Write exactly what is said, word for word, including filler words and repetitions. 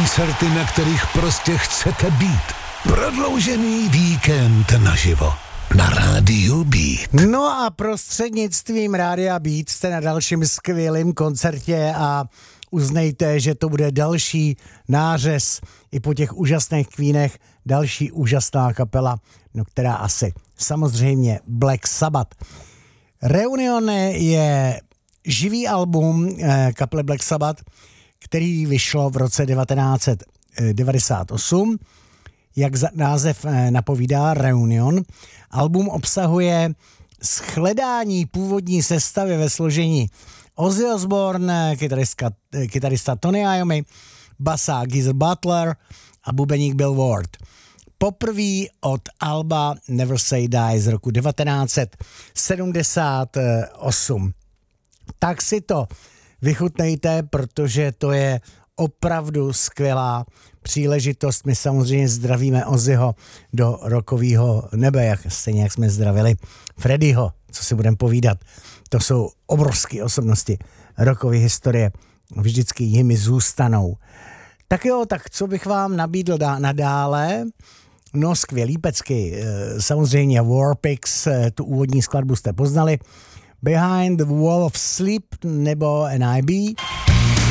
koncerty, na kterých prostě chcete být. Prodloužený víkend naživo na Rádiu Beat. No a prostřednictvím Rádia Beat jste na dalším skvělém koncertě a uznejte, že to bude další nářez i po těch úžasných Queenech, další úžasná kapela, no která asi samozřejmě Black Sabbath. Reunion je živý album eh, kapely Black Sabbath, který vyšlo v roce devatenáct set devadesát osm. Jak za, název eh, napovídá, Reunion. Album obsahuje shledání původní sestavy ve složení Ozzy Osbourne, kytarista, kytarista Tony Iommi, basák Geezer Butler a bubeník Bill Ward. Poprvé od alba Never Say Die z roku devatenáct set sedmdesát osm. Tak si to vychutnejte, protože to je opravdu skvělá příležitost. My samozřejmě zdravíme Ozzyho do rockového nebe, jak stejně jak jsme zdravili Freddieho, co si budeme povídat. To jsou obrovské osobnosti rockové historie. Vždycky jimi zůstanou. Tak jo, tak co bych vám nabídl dá, nadále? No skvělý pecky. Samozřejmě Warpix, tu úvodní skladbu jste poznali. Behind the Wall of Sleep nebo N I B.